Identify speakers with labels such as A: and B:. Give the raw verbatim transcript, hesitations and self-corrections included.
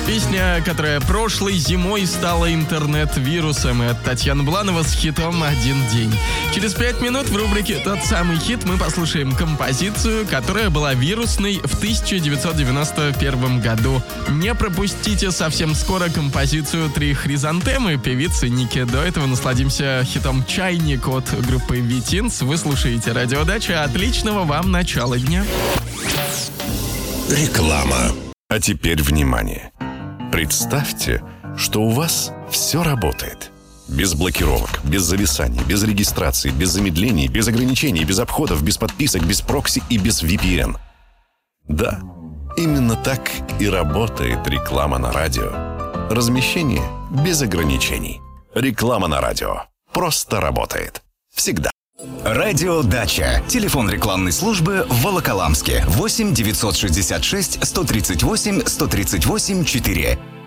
A: Песня, которая прошлой зимой стала интернет-вирусом. И это Татьяна Буланова с хитом «Один день». Через пять минут в рубрике «Тот самый хит» мы послушаем композицию, которая была вирусной в тысяча девятьсот девяносто первом году. Не пропустите совсем скоро композицию «Три хризантемы» певицы Ники. До этого насладимся хитом «Чайник» от группы Витинс. Вы слушаете «Радио Дача». Отличного вам начала дня.
B: Реклама. А теперь внимание. Представьте, что у вас все работает. Без блокировок, без зависаний, без регистрации, без замедлений, без ограничений, без обходов, без подписок, без прокси и без ви пи эн. Да, именно так и работает реклама на радио. Размещение без ограничений. Реклама на радио просто работает. Всегда.
C: Радио Дача. Телефон рекламной службы в Волоколамске. восемь девятьсот шестьдесят шесть сто тридцать восемь сто тридцать восемь четыре.